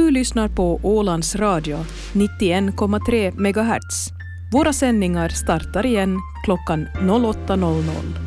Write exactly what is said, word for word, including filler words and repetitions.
Du lyssnar på Ålands Radio, nittioen komma tre megahertz. Våra sändningar startar igen klockan åtta noll noll.